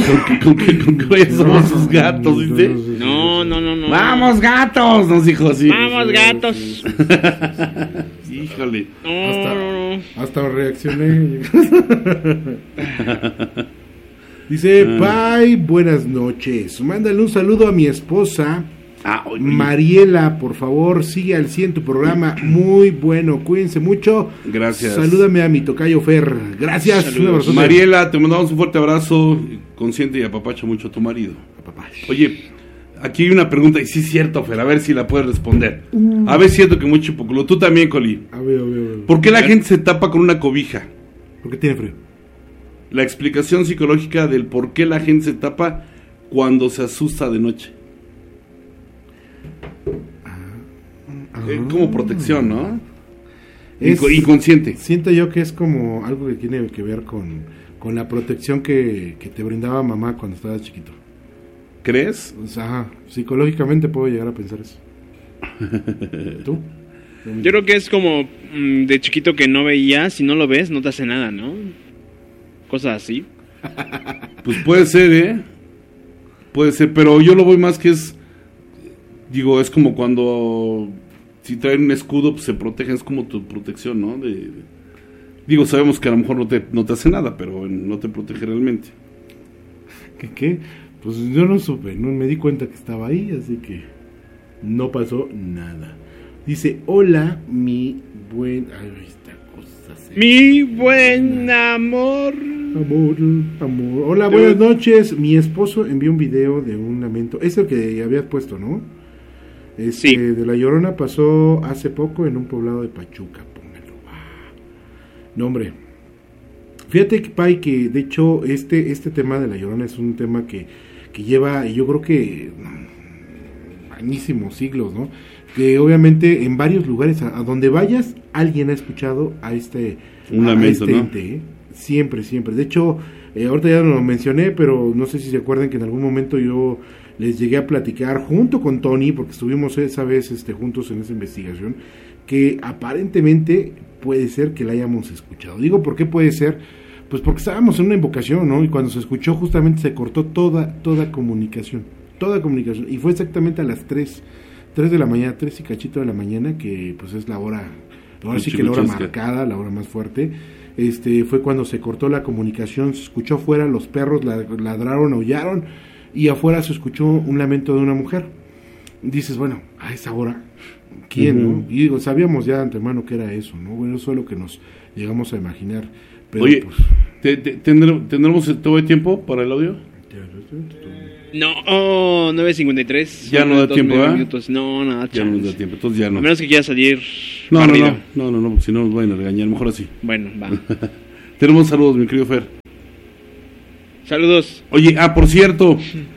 Con que hoy somos sus gatos, ¿viste? No. ¡Vamos, gatos! Nos dijo así. ¡Vamos, gatos! Híjole. No. Hasta reaccioné. Dice, bye, buenas noches. Mándale un saludo a mi esposa, Mariela, por favor, sigue al 100 tu programa, muy bueno, cuídense mucho. Gracias. Salúdame a mi tocayo Fer. Gracias. Saludos. Un abrazo. Mariela, te mandamos un fuerte abrazo, consciente y apapacha mucho a tu marido. Oye, aquí hay una pregunta, y sí es cierto, Fer, a ver si la puedes responder. A ver, siento que mucho poco. Tú también, Coli. A ver. ¿Por qué la gente se tapa con una cobija? Porque tiene frío. La explicación psicológica del por qué la gente se tapa cuando se asusta de noche. Como protección, ¿no? Inconsciente. Siento yo que es como algo que tiene que ver con la protección que te brindaba mamá cuando estabas chiquito. ¿Crees? O sea, psicológicamente puedo llegar a pensar eso. ¿Tú? Yo creo que es como de chiquito que no veías, si no lo ves, no te hace nada, ¿no? Cosas así. Pues puede ser, ¿eh? Puede ser, pero yo lo voy más que es... Digo, es como cuando... Si traen un escudo, pues se protegen, es como tu protección, ¿no? Digo, sabemos que a lo mejor no te hace nada, pero no te protege realmente. ¿Qué? Pues yo no supe, no me di cuenta que estaba ahí, así que no pasó nada. Dice, hola, mi buen... Ay, esta cosa mi buen amor. Amor. Hola, buenas noches. Mi esposo envió un video de un lamento. Es el que habías puesto, ¿no? Sí. De La Llorona pasó hace poco en un poblado de Pachuca. Póngalo. No, hombre. Fíjate, Pai, que de hecho este tema de La Llorona es un tema que lleva, yo creo que añísimos siglos, ¿no? Que obviamente en varios lugares, a donde vayas, alguien ha escuchado a un lamento, ¿no? ente, ¿eh? Siempre. De hecho, ahorita ya no lo mencioné, pero no sé si se acuerdan que en algún momento yo les llegué a platicar junto con Tony, porque estuvimos esa vez juntos en esa investigación, que aparentemente puede ser que la hayamos escuchado. Digo, ¿por qué puede ser? Pues porque estábamos en una invocación, ¿no? Y cuando se escuchó justamente se cortó toda comunicación, y fue exactamente a las 3 de la mañana, 3 y cachito de la mañana, que pues es la hora, ahora sí que la hora marcada, la hora más fuerte. Fue cuando se cortó la comunicación, se escuchó afuera, los perros ladraron, aullaron, y afuera se escuchó un lamento de una mujer. Dices, bueno, a esa hora, ¿quién, no? Y digo, sabíamos ya de antemano que era eso, ¿no? Bueno, eso es lo que nos llegamos a imaginar. Pero, oye, pues, ¿tendremos todo el tiempo para el audio? No, 9:53. Ya no da tiempo, ¿eh? No, nada, ya no da tiempo, entonces ya no. A menos que quiera salir. No, si no nos van a regañar, mejor así. Bueno, va. Tenemos saludos, mi querido Fer. Saludos. Oye, por cierto,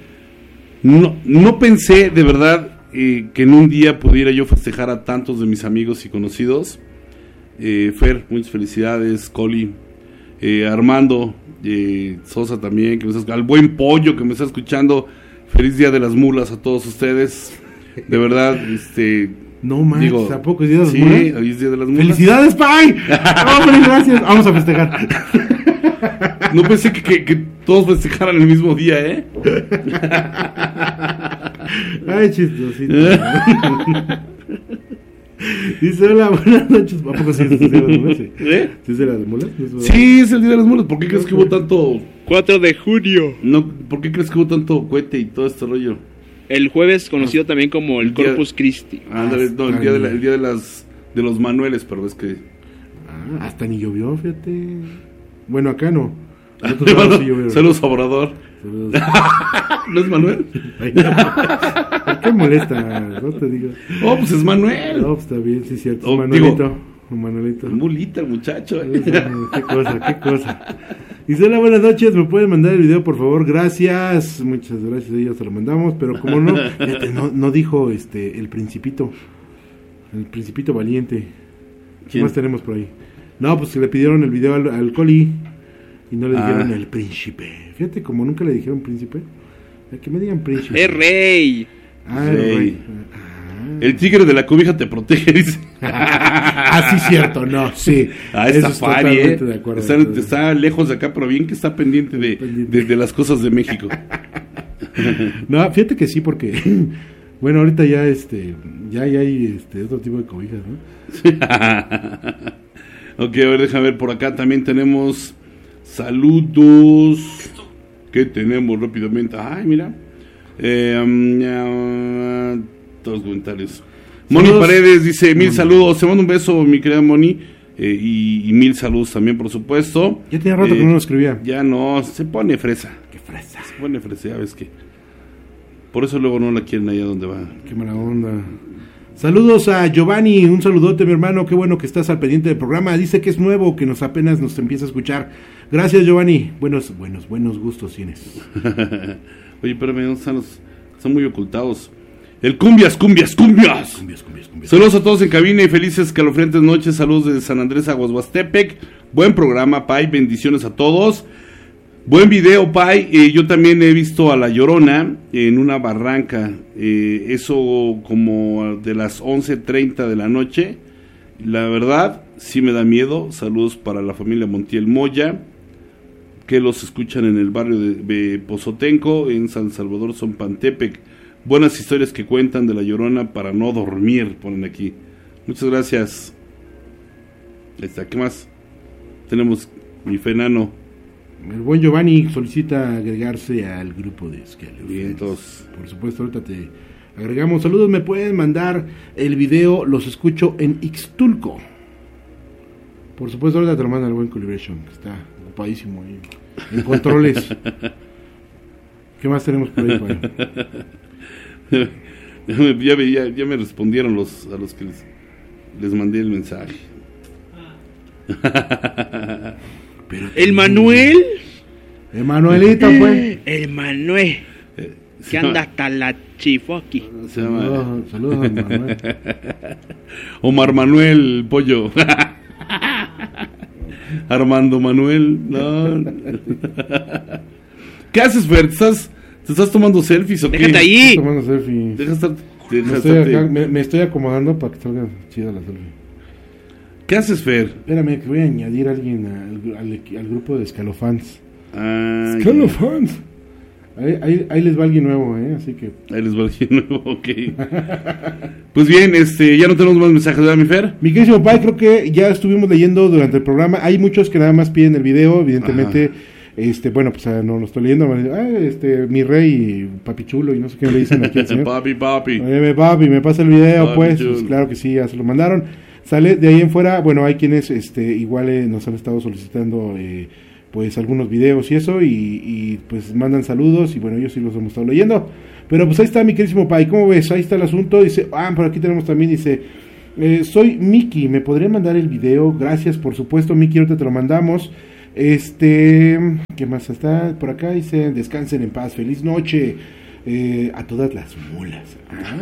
no pensé de verdad que en un día pudiera yo festejar a tantos de mis amigos y conocidos. Fer, muchas felicidades. Coli, Armando, Sosa también, que me está, al buen Pollo que me está escuchando. Feliz Día de las Mulas a todos ustedes. De verdad, no manches, ¿a poco es Día de las sí, Mulas? Sí, hoy es Día de las Mulas. ¡Felicidades, Pai! ¡Hombre, gracias! Vamos a festejar. No pensé que todos festejaran el mismo día, ¿eh? Ay, chistosito. Dice, hola, buenas noches. ¿A poco sí es el Día de las Mulas? ¿Sí? ¿Sí es de las Mulas? Sí, es el Día de las Mulas. ¿Por qué crees que hubo tanto...? 4 de junio. No, ¿por qué crees que hubo tanto cohete y todo este rollo? El jueves conocido también como el Corpus Christi. Ándale, no, el día de los Manueles, pero es que... hasta ni llovió, fíjate. Bueno, acá no. Saludos, Obrador. Saludos. ¿No es Manuel? Ay, no. ¿Por qué molesta? No te digo. Oh, pues es Manuel. No, pues está bien, sí es cierto. Oh, Manuelito. Manuelito. Mulita, muchacho. Qué cosa. Dice, hola, buenas noches, ¿me pueden mandar el video, por favor? Gracias. Muchas gracias, ya se lo mandamos, pero como no, fíjate, no dijo el Principito. El Principito Valiente. ¿Qué más tenemos por ahí? No, pues que le pidieron el video al Coli y no le dijeron el príncipe. Fíjate, como nunca le dijeron príncipe, que me digan príncipe. ¡Es rey! Rey. El tigre de la cobija te protege, dice. Sí, cierto, no, sí. Está Eso Fari, totalmente de acuerdo. está lejos de acá, pero bien que está pendiente de las cosas de México. No, fíjate que sí, porque bueno, ahorita ya ya hay otro tipo de cobijas, ¿no? Ok, a ver, déjame ver, por acá también tenemos saludos. ¿Qué tenemos rápidamente? Ay, mira. Todos los comentarios. Moni Paredes dice, 1000 saludos. Te mando un beso, mi querida Moni. Y 1000 saludos también, por supuesto. Ya tenía rato que no lo escribía. Ya no, se pone fresa. Qué fresa. Se pone fresa, ya ves que. Por eso luego no la quieren allá donde va. Qué mala onda. Saludos a Giovanni, un saludote mi hermano, qué bueno que estás al pendiente del programa. Dice que es nuevo, que apenas nos empieza a escuchar. Gracias Giovanni, buenos gustos tienes. Oye, espérame, ¿dónde están los? Están muy ocultados. El cumbias. Saludos a todos en cabina y felices calofriantes noches. Saludos desde San Andrés Aguashuastepec. Buen programa, Pai, bendiciones a todos. Buen video, Pai. Yo también he visto a La Llorona en una barranca. Eso como de las 11:30 de la noche. La verdad, sí me da miedo. Saludos para la familia Montiel Moya, que los escuchan en el barrio de Pozotenco, en San Salvador Zompantepec. Buenas historias que cuentan de La Llorona para no dormir, ponen aquí. Muchas gracias. Ahí está, ¿qué más? Tenemos mi Fenano. El buen Giovanni solicita agregarse al grupo de Escalofríos. Bien, entonces. Por supuesto, ahorita te agregamos. Saludos, me pueden mandar el video, los escucho en Ixtulco. Por supuesto, ahorita te lo manda el buen Calibration, que está ocupadísimo ahí en controles. ¿Qué más tenemos por ahí, Pai? Ya me respondieron a los que les mandé el mensaje. Pero ¿el Manuel? El Manuelito, pues. El Manuel. Que anda hasta la chifo aquí. Saludos a Manuel. Omar Manuel Pollo. Armando Manuel. No. ¿Qué haces, Fer? ¿Te estás tomando selfies o qué? Déjate ahí. Estoy tomando selfie. Me estoy acomodando para que salga chida la selfie. ¿Qué haces, Fer? Espérame, que voy a añadir a alguien al grupo de Escalofans. Escalofans. Ahí les va alguien nuevo, así que... Ahí les va alguien nuevo, ok. Pues bien, ya no tenemos más mensajes, ¿verdad, mi Fer? Mi querido Pai, creo que ya estuvimos leyendo durante el programa. Hay muchos que nada más piden el video, evidentemente... Ajá. Bueno, pues no lo estoy leyendo. Mi rey, papi chulo, y no sé qué le dicen aquí al señor. Papi. Papi, me pasa el video, pues claro que sí, ya se lo mandaron. Sale de ahí en fuera, bueno, hay quienes igual nos han estado solicitando pues algunos videos y eso, y pues mandan saludos, y bueno, ellos sí los hemos estado leyendo. Pero pues ahí está mi querísimo Pai, ¿cómo ves? Ahí está el asunto. Dice, por aquí tenemos también, dice, soy Miki, ¿me podría mandar el video? Gracias, por supuesto, Miki, ahorita te lo mandamos. ¿Qué más está por acá? Dice, descansen en paz, feliz noche a todas las mulas.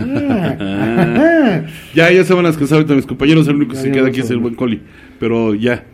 Ya se van a descansar ahorita mis compañeros. El único que se queda aquí es el buen Coli, pero ya.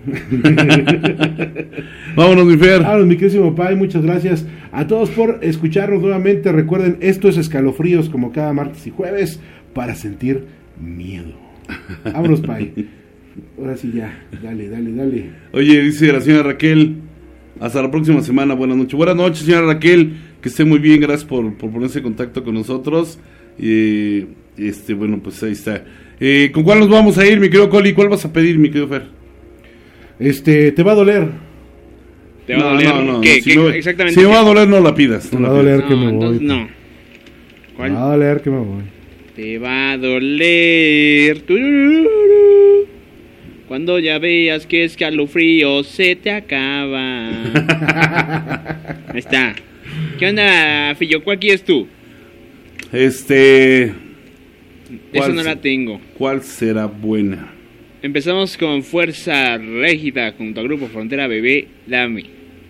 Vámonos, mi Fer. Vámonos, mi querísimo Pai, muchas gracias a todos por escucharnos nuevamente. Recuerden, esto es Escalofríos, como cada martes y jueves, para sentir miedo. Vámonos, Pai. Ahora sí ya, dale. Oye, dice la señora Raquel, hasta la próxima semana, buenas noches. Buenas noches, señora Raquel, que esté muy bien, gracias por ponerse en contacto con nosotros. Bueno, pues ahí está. ¿Con cuál nos vamos a ir, mi querido Coli? ¿Cuál vas a pedir, mi querido Fer? Te va a doler. ¿Te va a doler? No, ¿Qué exactamente? Si me va a doler, no la pidas. Te va a doler que me voy. No. ¿Cuál? Me va a doler que me voy. Te va a doler. Cuando ya veas que Escalofrío se te acaba. Ahí está. ¿Qué onda, Fillo? ¿Cuál quieres tú? Esa no la tengo. ¿Cuál será buena? Empezamos con Fuerza Régida junto a Grupo Frontera Bebé. Dame.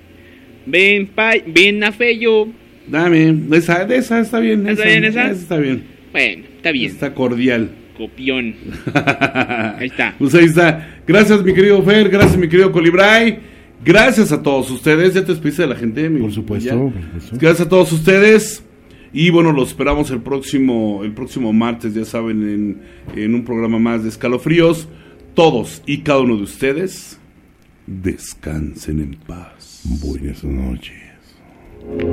Ven a Fello. Dame. Esa está bien. ¿Está bien esa? Esa está bien. Bueno, está bien. Está cordial. Copión. Ahí está. Pues ahí está. Gracias, mi querido Fer. Gracias, mi querido Colibray. Gracias a todos ustedes. Ya te despediste de la gente. Por supuesto. Gracias a todos ustedes. Y bueno, los esperamos el próximo martes, ya saben, en un programa más de Escalofríos. Todos y cada uno de ustedes, descansen en paz. Buenas noches.